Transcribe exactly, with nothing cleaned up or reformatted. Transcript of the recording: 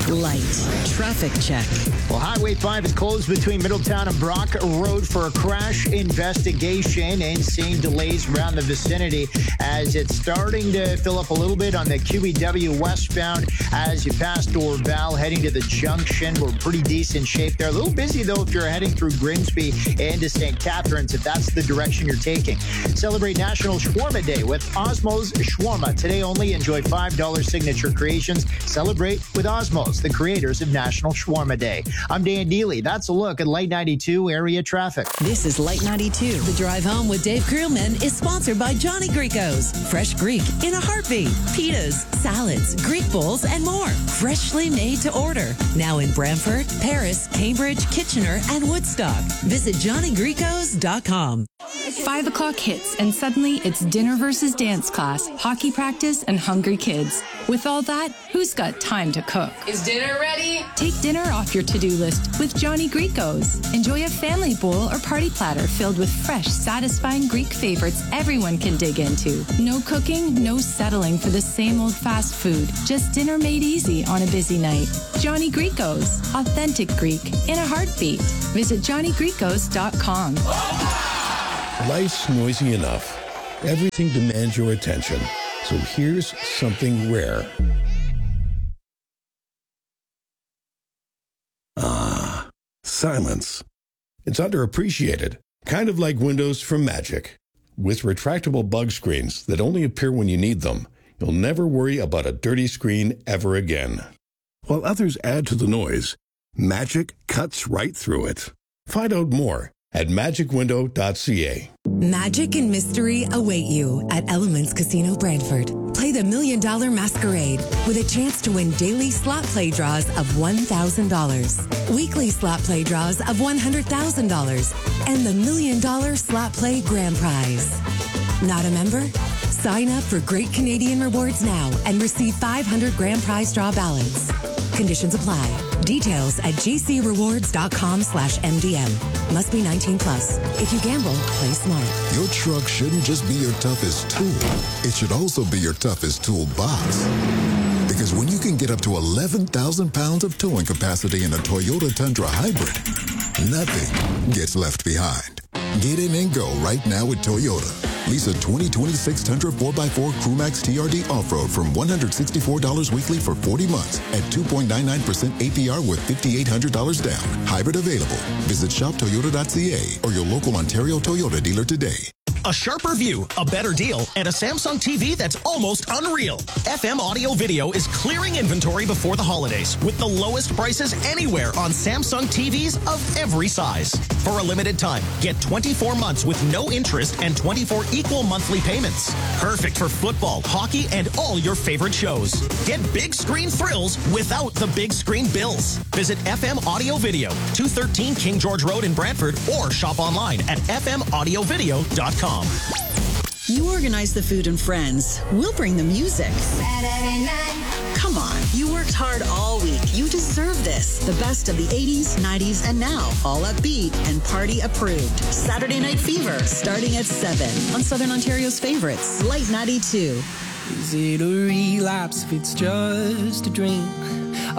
Light traffic check. Well, Highway five is closed between Middletown and Brock Road for a crash investigation, and seeing delays around the vicinity as it's starting to fill up a little bit on the Q E W westbound as you pass Dorval heading to the junction. We're pretty decent shape there. A little busy, though, if you're heading through Grimsby into Saint Catharines, if that's the direction you're taking. Celebrate National Shawarma Day with Osmow's Shawarma. Today only, enjoy five dollars signature creations. Celebrate with Osmow's, the creators of National Shawarma Day. I'm Dan Neely. That's a look at Light ninety-two area traffic. This is Light ninety-two. The drive home with Dave Crewman is sponsored by Johnny Greco's. Fresh Greek in a heartbeat. Pitas, salads, Greek bowls, and more. Freshly made to order. Now in Brantford, Paris, Cambridge, Kitchener, and Woodstock. Visit johnny grecos dot com. Five o'clock hits, and suddenly it's dinner versus dance class, hockey practice, and hungry kids. With all that, who's got time to cook? Is dinner ready? Take dinner off your to-do list with Johnny Greco's. Enjoy a family bowl or party platter filled with fresh, satisfying Greek favorites everyone can dig into. No cooking, no settling for the same old fast food. Just dinner made easy on a busy night. Johnny Greco's. Authentic Greek in a heartbeat. Visit johnny grecos dot com. Life's noisy enough. Everything demands your attention. So here's something rare. Ah, silence. It's underappreciated, kind of like Windows from Magic. With retractable bug screens that only appear when you need them, you'll never worry about a dirty screen ever again. While others add to the noise, Magic cuts right through it. Find out more at magic window dot c a. Magic and mystery await you at Elements Casino Brantford. Play the Million Dollar Masquerade with a chance to win daily slot play draws of one thousand dollars, weekly slot play draws of one hundred thousand dollars, and the Million Dollar Slot Play Grand Prize. Not a member? Sign up for Great Canadian Rewards now and receive five hundred grand prize draw ballots. Conditions apply. Details at g c rewards dot com slash m d m. Must be nineteen plus. If you gamble, play smart. Your truck shouldn't just be your toughest tool. It should also be your toughest toolbox. Because when you can get up to eleven thousand pounds of towing capacity in a Toyota Tundra Hybrid, nothing gets left behind. Get in and go right now with Toyota. Lease a twenty twenty-six Tundra four by four Crewmax T R D Off-Road from one hundred sixty-four dollars weekly for forty months at two point nine nine percent A P R with five thousand eight hundred dollars down. Hybrid available. Visit shop toyota dot c a or your local Ontario Toyota dealer today. A sharper view, a better deal, and a Samsung T V that's almost unreal. F M Audio Video is clearing inventory before the holidays with the lowest prices anywhere on Samsung T Vs of every size. For a limited time, get twenty-four months with no interest and twenty-four equal monthly payments. Perfect for football, hockey, and all your favorite shows. Get big screen thrills without the big screen bills. Visit F M Audio Video, two thirteen King George Road in Brantford, or shop online at f m audio video dot com. You organize the food and friends. We'll bring the music. Come on, you worked hard all week. You deserve this. The best of the eighties, nineties, and now. All upbeat and party approved. Saturday Night Fever, starting at seven on Southern Ontario's favorites. Light ninety-two. Is it a relapse if it's just a dream?